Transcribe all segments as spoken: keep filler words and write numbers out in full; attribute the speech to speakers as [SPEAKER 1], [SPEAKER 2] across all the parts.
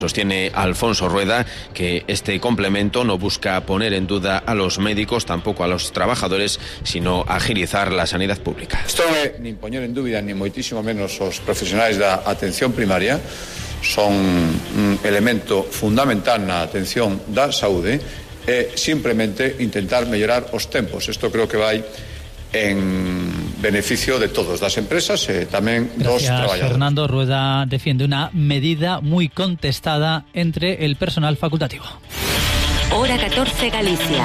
[SPEAKER 1] Sostiene Alfonso Rueda que este complemento no busca poner en duda a los médicos, tampoco a los trabajadores, sino agilizar la sanidad pública.
[SPEAKER 2] Isto non é nin poñer en dúbida, ni moitísimo menos os profesionais da atención primaria, son un elemento fundamental na atención da saúde, e simplemente intentar mellorar os tempos. Isto creo que vai en beneficio de todos, das empresas e tamén dos traballadores.
[SPEAKER 3] Fernando Rueda defiende una medida muy contestada entre el personal facultativo.
[SPEAKER 4] Hora catorce Galicia.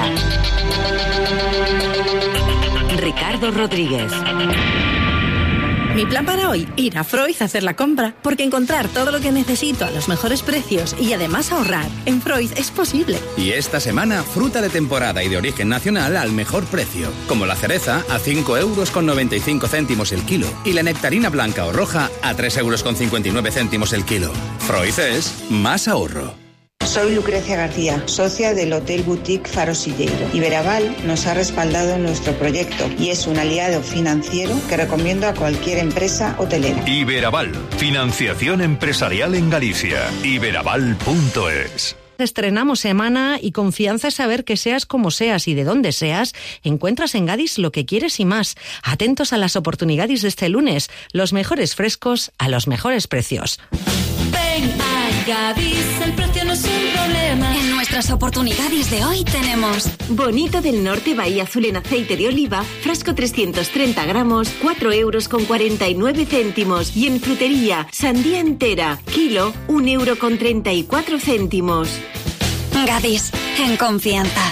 [SPEAKER 4] Ricardo Rodríguez.
[SPEAKER 5] Mi plan para hoy, ir a Freud a hacer la compra, porque encontrar todo lo que necesito a los mejores precios y además ahorrar en Freud es posible.
[SPEAKER 6] Y esta semana, fruta de temporada y de origen nacional al mejor precio, como la cereza a cinco euros con noventa y cinco céntimos el kilo y la nectarina blanca o roja a tres euros con cincuenta y nueve céntimos el kilo. Freud es más ahorro.
[SPEAKER 7] Soy Lucrecia García, socia del Hotel Boutique Faro Silleiro. Iberaval nos ha respaldado en nuestro proyecto y es un aliado financiero que recomiendo a cualquier empresa hotelera.
[SPEAKER 8] Iberaval, financiación empresarial en Galicia. iberaval punto es.
[SPEAKER 9] Estrenamos semana y confianza es saber que seas como seas y de donde seas, encuentras en Gadis lo que quieres y más. Atentos a las oportunidades de este lunes, los mejores frescos a los mejores precios.
[SPEAKER 10] Ven a Gadis, el precio no es un problema.
[SPEAKER 11] En nuestras oportunidades de hoy tenemos
[SPEAKER 12] Bonito del Norte Bahía Azul en aceite de oliva, frasco trescientos treinta gramos, cuatro euros con cuarenta y nueve céntimos. Y en frutería, sandía entera, kilo, un euro con treinta y cuatro céntimos.
[SPEAKER 11] Gadis, en confianza.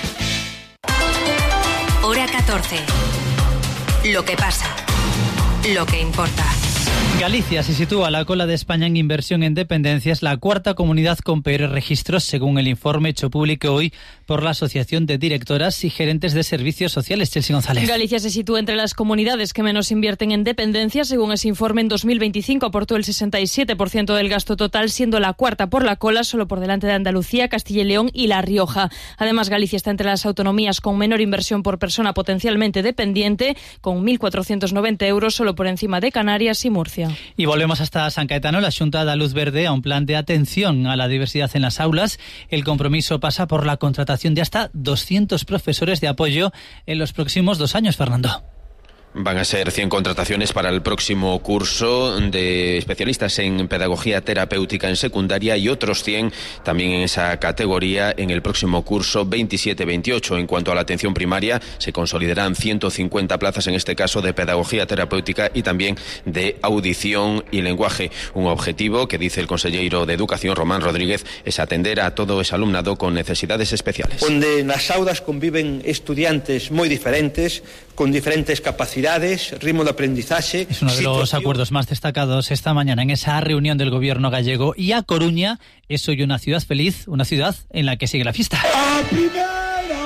[SPEAKER 11] Hora catorce. Lo que pasa. Lo que importa.
[SPEAKER 3] Galicia se sitúa a la cola de España en inversión en dependencias, la cuarta comunidad con peores registros, según el informe hecho público hoy por la Asociación de Directoras y Gerentes de Servicios Sociales. Chelsea González.
[SPEAKER 13] Galicia se sitúa entre las comunidades que menos invierten en dependencias. Según ese informe, en dos mil veinticinco aportó el sesenta y siete por ciento del gasto total, siendo la cuarta por la cola, solo por delante de Andalucía, Castilla y León y La Rioja. Además, Galicia está entre las autonomías con menor inversión por persona potencialmente dependiente, con mil cuatrocientos noventa euros, solo por encima de Canarias y Murcia.
[SPEAKER 3] Y volvemos hasta San Caetano. La Xunta da luz verde a un plan de atención a la diversidad en las aulas. El compromiso pasa por la contratación de hasta doscientos profesores de apoyo en los próximos dos años, Fernando.
[SPEAKER 1] Van a ser cien contrataciones para el próximo curso de especialistas en pedagogía terapéutica en secundaria y otros cien también en esa categoría en el próximo curso veintisiete veintiocho. En cuanto a la atención primaria, se consolidarán ciento cincuenta plazas, en este caso de pedagogía terapéutica y también de audición y lenguaje. Un objetivo que, dice el consejero de Educación, Román Rodríguez, es atender a todo ese alumnado con necesidades especiales.
[SPEAKER 14] Onde nas aulas conviven estudiantes moi diferentes, con diferentes capacidades, ritmo de aprendizaje.
[SPEAKER 3] Es uno de los acuerdos más destacados esta mañana en esa reunión del gobierno gallego. Y A Coruña es hoy una ciudad feliz, una ciudad en la que sigue la fiesta.
[SPEAKER 15] ¡A primera!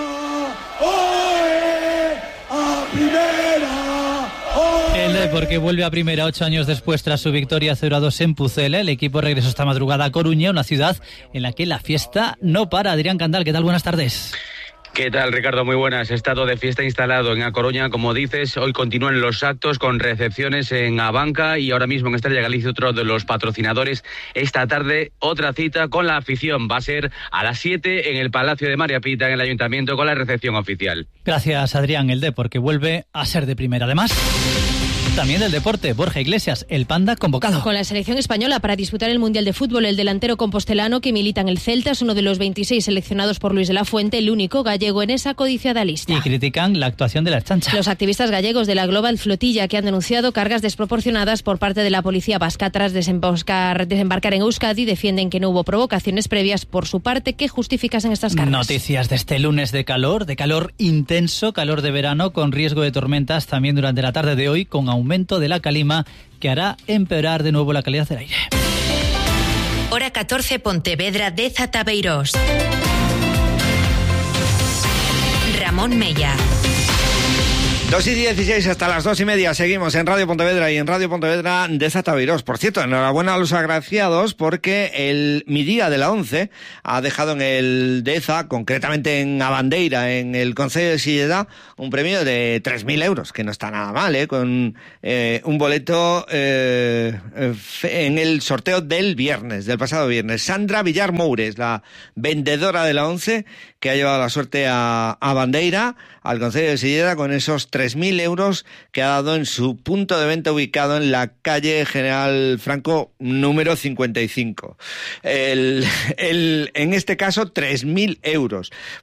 [SPEAKER 15] ¡Oe! ¡A primera! ¡Oe!
[SPEAKER 3] El Depor, que vuelve a primera ocho años después tras su victoria cero a dos en Pucela. El equipo regresó esta madrugada a Coruña, una ciudad en la que la fiesta no para. Adrián Candal, ¿qué tal? Buenas tardes.
[SPEAKER 16] ¿Qué tal, Ricardo? Muy buenas. Estado de fiesta instalado en A Coruña, como dices. Hoy continúan los actos con recepciones en Abanca y ahora mismo en Estrella Galicia, otro de los patrocinadores. Esta tarde, otra cita con la afición. Va a ser a las siete en el Palacio de María Pita, en el Ayuntamiento, con la recepción oficial.
[SPEAKER 3] Gracias, Adrián. El Depor, que vuelve a ser de primera. Además, también del deporte, Borja Iglesias, el Panda, convocado.
[SPEAKER 17] Con la selección española para disputar el Mundial de Fútbol, el delantero compostelano que milita en el Celta es uno de los veintiséis seleccionados por Luis de la Fuente, el único gallego en esa codiciada lista.
[SPEAKER 3] Y critican la actuación de la Chancha.
[SPEAKER 17] Los activistas gallegos de la Global Flotilla, que han denunciado cargas desproporcionadas por parte de la policía vasca tras desembarcar, desembarcar en Euskadi, defienden que no hubo provocaciones previas por su parte que justificasen estas cargas.
[SPEAKER 3] Noticias de este lunes de calor, de calor intenso, calor de verano, con riesgo de tormentas también durante la tarde de hoy, con aumento de la calima que hará empeorar de nuevo la calidad del aire.
[SPEAKER 11] Hora catorce, Pontevedra de Zatabeiros. Ramón Mella.
[SPEAKER 18] dos y dieciséis hasta las dos y media. Seguimos en Radio Pontevedra y en Radio Pontevedra de Zataviros. Por cierto, enhorabuena a los agraciados porque el Mi Día de la Once ha dejado en el Deza, concretamente en Abandeira, en el Concello de Silleda, un premio de tres mil euros, que no está nada mal, ¿eh? Con eh, un boleto eh, en el sorteo del viernes, del pasado viernes. Sandra Villar Moures, la vendedora de la Once, que ha llevado la suerte a, a Bandeira, al Concello de Silleda, con esos tres mil euros que ha dado en su punto de venta ubicado en la calle General Franco número cincuenta y cinco. El, el, en este caso, tres mil euros.